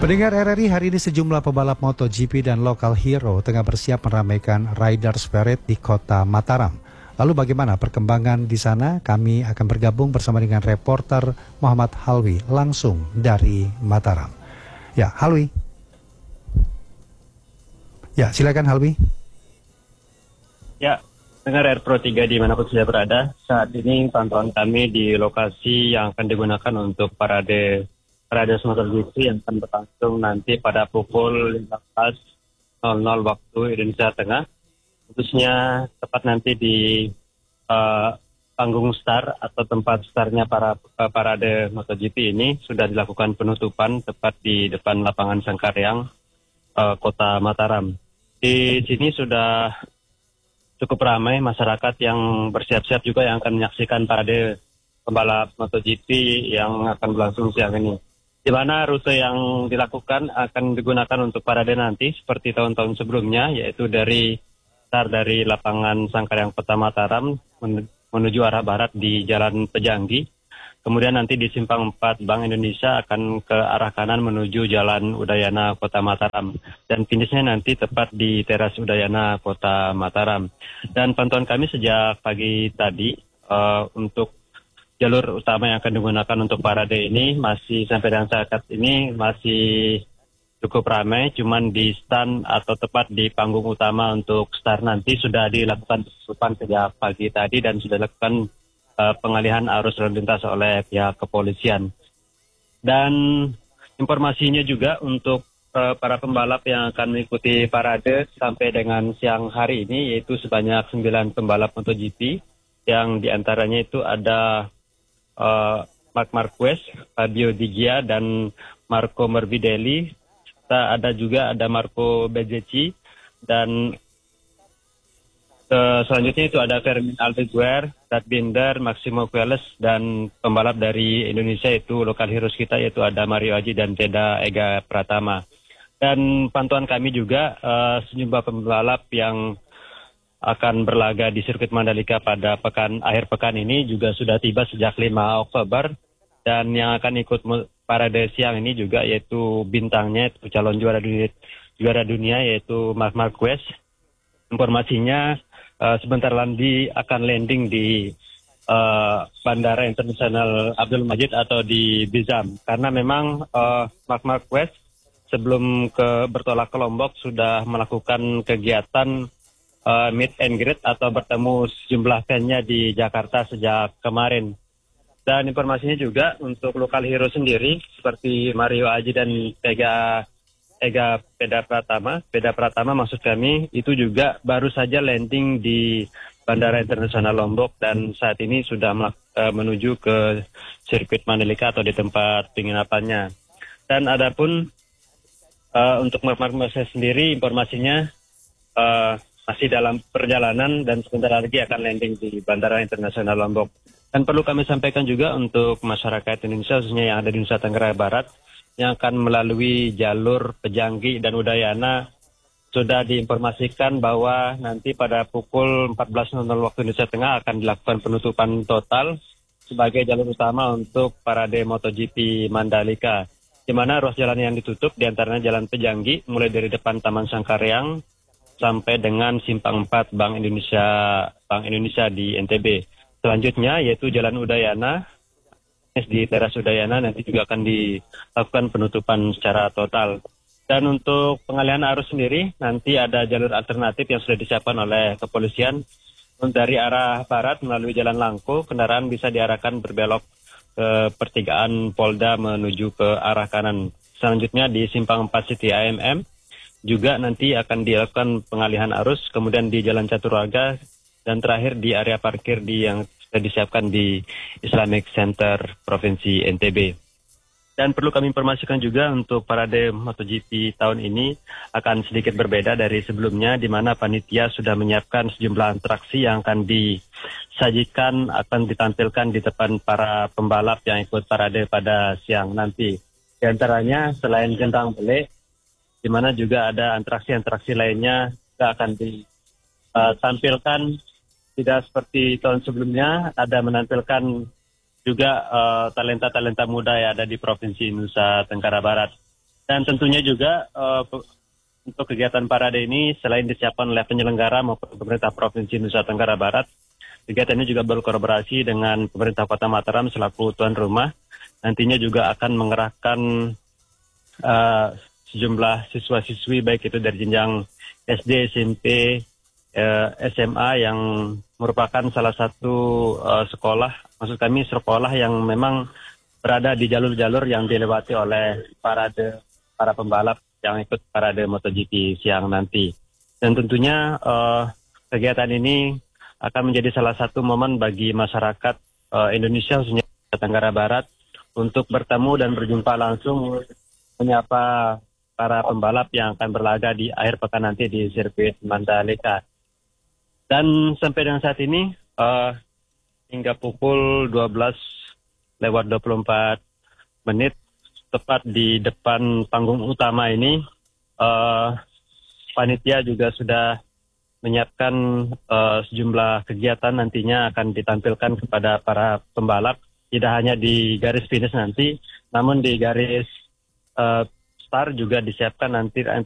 Pendengar RRI, hari ini sejumlah pebalap MotoGP dan local hero tengah bersiap meramaikan Riders Parade di kota Mataram. Lalu bagaimana perkembangan di sana? Kami akan bergabung bersama dengan reporter Muhammad Halwi langsung dari Mataram. Ya, Halwi. Ya, silakan Halwi. Ya, dengar R Pro 3 dimanapun sudah berada. Saat ini pantauan kami di lokasi yang akan digunakan untuk parade MotoGP yang akan berlangsung nanti pada pukul 15.00 waktu Indonesia Tengah. Khususnya tepat nanti di panggung start atau tempat startnya para parade MotoGP ini sudah dilakukan penutupan tepat di depan lapangan Sangkaryang, kota Mataram. Di sini sudah cukup ramai masyarakat yang bersiap-siap juga yang akan menyaksikan parade pembalap MotoGP yang akan berlangsung siang ini. Di mana rute yang dilakukan akan digunakan untuk parade nanti seperti tahun-tahun sebelumnya, yaitu dari lapangan Sangkaryang Kota Mataram menuju arah barat di Jalan Pejanggi. Kemudian nanti di Simpang 4 Bank Indonesia akan ke arah kanan menuju Jalan Udayana Kota Mataram. Dan finishnya nanti tepat di Teras Udayana Kota Mataram. Dan pantauan kami sejak pagi tadi untuk jalur utama yang akan digunakan untuk parade ini masih sampai dengan saat ini masih cukup ramai, cuman di stand atau tepat di panggung utama untuk start nanti sudah dilakukan penutupan sejak pagi tadi dan sudah dilakukan pengalihan arus lalu lintas oleh pihak kepolisian. Dan informasinya juga untuk para pembalap yang akan mengikuti parade sampai dengan siang hari ini, yaitu sebanyak 9 pembalap MotoGP yang diantaranya itu ada Marc Marquez, Fabio Di Gia, dan Marco Morbidelli. Ada Marco Bezzecchi, dan selanjutnya itu ada Fermin Aldeguer, Brad Binder, Maximo Puelles, dan pembalap dari Indonesia itu lokal heroes kita yaitu ada Mario Aji dan Teda Ega Pratama. Dan pantauan kami juga sejumlah pembalap yang akan berlaga di sirkuit Mandalika pada akhir pekan ini juga sudah tiba sejak 5 Oktober. Dan yang akan ikut parade siang ini juga yaitu bintangnya, itu calon juara dunia yaitu Marc Marquez. Informasinya sebentar lagi akan landing di Bandara Internasional Abdul Majid atau di Bizam. Karena memang Marc Marquez sebelum bertolak ke Lombok sudah melakukan kegiatan meet and greet atau bertemu sejumlah fan-nya di Jakarta sejak kemarin. Dan informasinya juga untuk lokal hero sendiri seperti Mario Aji dan Peda Pratama maksud kami itu juga baru saja landing di Bandara Internasional Lombok dan saat ini sudah menuju ke sirkuit Mandalika atau di tempat penginapannya. Dan adapun untuk Marc Marquez sendiri informasinya masih dalam perjalanan dan sebentar lagi akan landing di Bandara Internasional Lombok. Dan perlu kami sampaikan juga untuk masyarakat Indonesia, khususnya yang ada di Nusa Tenggara Barat, yang akan melalui jalur Pejanggi dan Udayana, sudah diinformasikan bahwa nanti pada pukul 14.00 waktu Indonesia Tengah akan dilakukan penutupan total sebagai jalur utama untuk parade MotoGP Mandalika. Di mana ruas jalan yang ditutup diantaranya Jalan Pejanggi, mulai dari depan Taman Sangkaryang, sampai dengan Simpang 4 Bank Indonesia di NTB. Selanjutnya yaitu Jalan Udayana, di Teras Udayana nanti juga akan dilakukan penutupan secara total. Dan untuk pengalihan arus sendiri, nanti ada jalur alternatif yang sudah disiapkan oleh kepolisian. Dari arah barat melalui Jalan Langko, kendaraan bisa diarahkan berbelok ke pertigaan Polda menuju ke arah kanan. Selanjutnya di Simpang 4 City AMM, juga nanti akan dilakukan pengalihan arus, kemudian di Jalan Caturwaga, dan terakhir di area parkir yang sudah disiapkan di Islamic Center Provinsi NTB. Dan perlu kami informasikan juga untuk parade MotoGP tahun ini akan sedikit berbeda dari sebelumnya, di mana panitia sudah menyiapkan sejumlah atraksi yang akan disajikan, akan ditampilkan di depan para pembalap yang ikut parade pada siang nanti. Di antaranya selain Gendang Belek, di mana juga ada atraksi-atraksi lainnya yang akan ditampilkan tidak seperti tahun sebelumnya, ada menampilkan juga talenta-talenta muda yang ada di Provinsi Nusa Tenggara Barat. Dan tentunya juga untuk kegiatan parade ini selain disiapkan oleh penyelenggara maupun pemerintah Provinsi Nusa Tenggara Barat, kegiatan ini juga berkolaborasi dengan pemerintah Kota Mataram selaku tuan rumah. Nantinya juga akan mengerahkan sejumlah siswa-siswi baik itu dari jenjang SD, SMP, SMA yang merupakan salah satu sekolah, maksud kami sekolah yang memang berada di jalur-jalur yang dilewati oleh para pembalap yang ikut parade MotoGP siang nanti. Dan tentunya kegiatan ini akan menjadi salah satu momen bagi masyarakat Indonesia khususnya Nusa Tenggara Barat untuk bertemu dan berjumpa langsung menyapa para pembalap yang akan berlaga di akhir pekan nanti di sirkuit Mandalika. Dan sampai dengan saat ini hingga pukul 12:24 tepat di depan panggung utama ini, panitia juga sudah menyiapkan sejumlah kegiatan nantinya akan ditampilkan kepada para pembalap, tidak hanya di garis finish nanti, namun di garis start juga disiapkan nanti